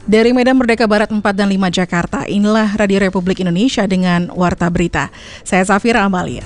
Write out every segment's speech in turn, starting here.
Dari Medan Merdeka Barat 4 dan 5 Jakarta, inilah Radio Republik Indonesia dengan Warta Berita. Saya Safira Amalia.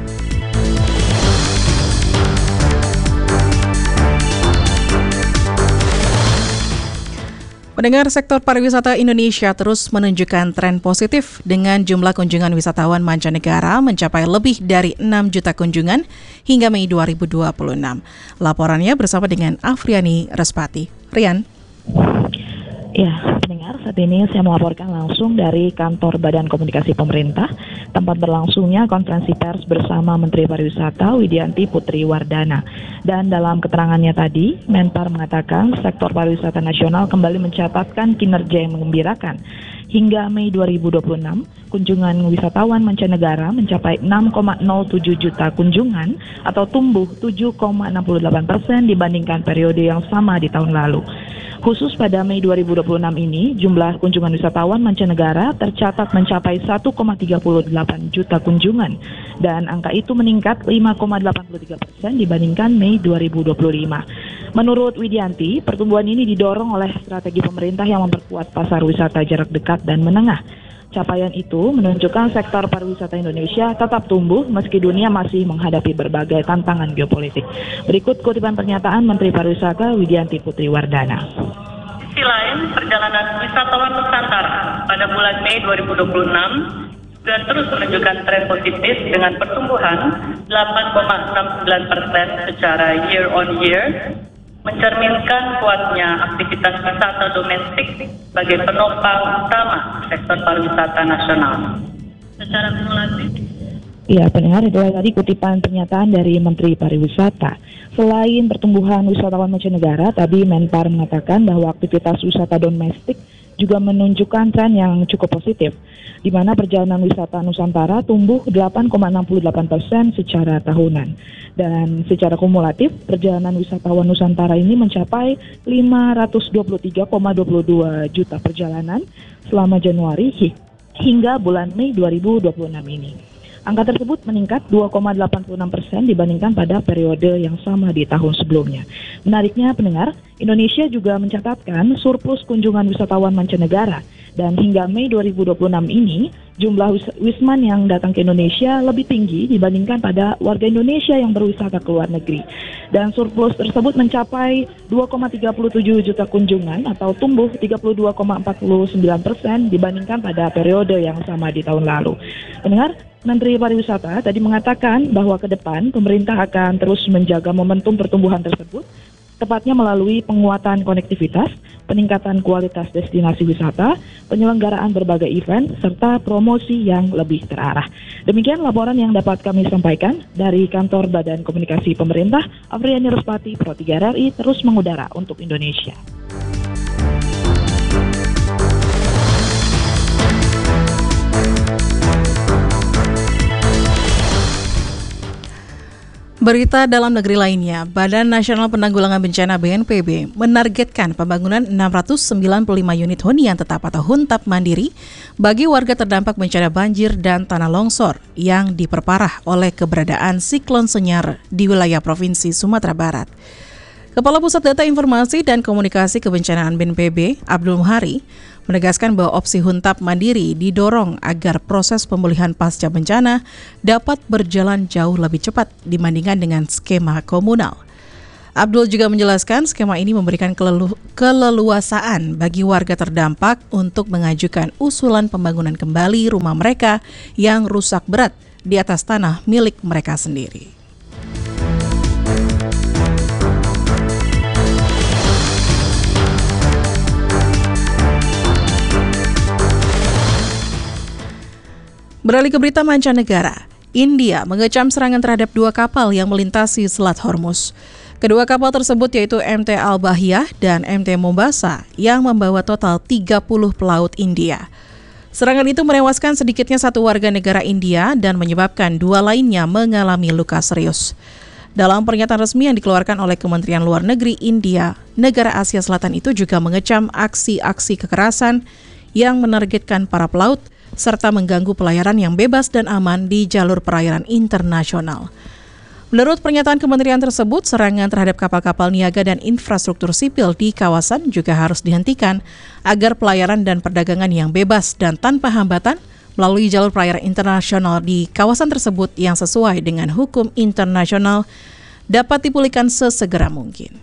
Pendengar, sektor pariwisata Indonesia terus menunjukkan tren positif dengan jumlah kunjungan wisatawan mancanegara mencapai lebih dari 6 juta kunjungan hingga Mei 2026. Laporannya bersama dengan Afriani Respati. Rian. Ya, pendengar, saat ini saya melaporkan langsung dari kantor Badan Komunikasi Pemerintah, tempat berlangsungnya konferensi pers bersama Menteri Pariwisata Widianti Putri Wardana. Dan dalam keterangannya tadi, Menpar mengatakan sektor pariwisata nasional kembali mencatatkan kinerja yang menggembirakan. Hingga Mei 2026, kunjungan wisatawan mancanegara mencapai 6,07 juta kunjungan atau tumbuh 7,68% dibandingkan periode yang sama di tahun lalu. Khusus pada Mei 2026 ini, jumlah kunjungan wisatawan mancanegara tercatat mencapai 1,38 juta kunjungan dan angka itu meningkat 5,83% dibandingkan Mei 2025. Menurut Widianti, pertumbuhan ini didorong oleh strategi pemerintah yang memperkuat pasar wisata jarak dekat dan menengah. Capaian itu menunjukkan sektor pariwisata Indonesia tetap tumbuh meski dunia masih menghadapi berbagai tantangan geopolitik. Berikut kutipan pernyataan Menteri Pariwisata Widianti Putri Wardana. Di sisi lain, perjalanan wisatawan Nusantara pada bulan Mei 2026 juga terus menunjukkan tren positif dengan pertumbuhan 8,69% secara year on year, mencerminkan kuatnya aktivitas wisata domestik sebagai penopang utama sektor pariwisata nasional. Secara kumulatif. Ya, pendengar, itulah tadi kutipan pernyataan dari Menteri Pariwisata. Selain pertumbuhan wisatawan mancanegara, tadi Menpar mengatakan bahwa aktivitas wisata domestik juga menunjukkan tren yang cukup positif, di mana perjalanan wisata Nusantara tumbuh 8,68% secara tahunan. Dan secara kumulatif, perjalanan wisatawan Nusantara ini mencapai 523,22 juta perjalanan selama Januari hingga bulan Mei 2026 ini. Angka tersebut meningkat 2,86% dibandingkan pada periode yang sama di tahun sebelumnya. Menariknya, pendengar, Indonesia juga mencatatkan surplus kunjungan wisatawan mancanegara. Dan hingga Mei 2026 ini, jumlah wisman yang datang ke Indonesia lebih tinggi dibandingkan pada warga Indonesia yang berwisata ke luar negeri. Dan surplus tersebut mencapai 2,37 juta kunjungan atau tumbuh 32,49% dibandingkan pada periode yang sama di tahun lalu. Pendengar, Menteri Pariwisata tadi mengatakan bahwa ke depan pemerintah akan terus menjaga momentum pertumbuhan tersebut, tepatnya melalui penguatan konektivitas, peningkatan kualitas destinasi wisata, penyelenggaraan berbagai event, serta promosi yang lebih terarah. Demikian laporan yang dapat kami sampaikan dari kantor Badan Komunikasi Pemerintah. Afriani Respati, Pro 3 RRI, terus mengudara untuk Indonesia. Berita dalam negeri lainnya, Badan Nasional Penanggulangan Bencana BNPB menargetkan pembangunan 695 unit hunian tetap atau huntap mandiri bagi warga terdampak bencana banjir dan tanah longsor yang diperparah oleh keberadaan siklon Senyar di wilayah Provinsi Sumatera Barat. Kepala Pusat Data Informasi dan Komunikasi Kebencanaan BNPB, Abdul Muhari, menegaskan bahwa opsi huntap mandiri didorong agar proses pemulihan pasca bencana dapat berjalan jauh lebih cepat dibandingkan dengan skema komunal. Abdul juga menjelaskan skema ini memberikan keleluasaan bagi warga terdampak untuk mengajukan usulan pembangunan kembali rumah mereka yang rusak berat di atas tanah milik mereka sendiri. Beralih ke berita mancanegara, India mengecam serangan terhadap 2 kapal yang melintasi Selat Hormuz. Kedua kapal tersebut yaitu MT Al-Bahiyah dan MT Mombasa yang membawa total 30 pelaut India. Serangan itu menewaskan sedikitnya 1 warga negara India dan menyebabkan 2 lainnya mengalami luka serius. Dalam pernyataan resmi yang dikeluarkan oleh Kementerian Luar Negeri India, negara Asia Selatan itu juga mengecam aksi-aksi kekerasan yang menargetkan para pelaut serta mengganggu pelayaran yang bebas dan aman di jalur perairan internasional. Menurut pernyataan kementerian tersebut, serangan terhadap kapal-kapal niaga dan infrastruktur sipil di kawasan juga harus dihentikan agar pelayaran dan perdagangan yang bebas dan tanpa hambatan melalui jalur perairan internasional di kawasan tersebut yang sesuai dengan hukum internasional dapat dipulihkan sesegera mungkin.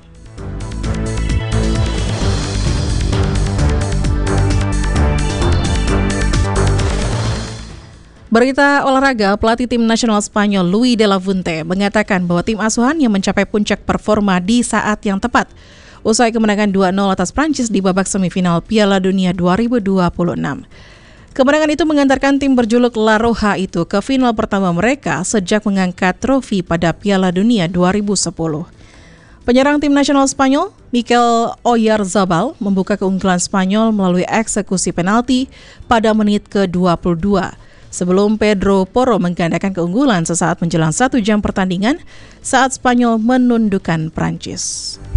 Berita olahraga, pelatih tim nasional Spanyol Luis de la Fuente mengatakan bahwa tim asuhannya mencapai puncak performa di saat yang tepat usai kemenangan 2-0 atas Prancis di babak semifinal Piala Dunia 2026. Kemenangan itu mengantarkan tim berjuluk La Roja itu ke final pertama mereka sejak mengangkat trofi pada Piala Dunia 2010. Penyerang tim nasional Spanyol, Mikel Oyarzabal, membuka keunggulan Spanyol melalui eksekusi penalti pada menit ke-22. Sebelum Pedro Porro menggandakan keunggulan sesaat menjelang 1 jam pertandingan saat Spanyol menundukkan Prancis.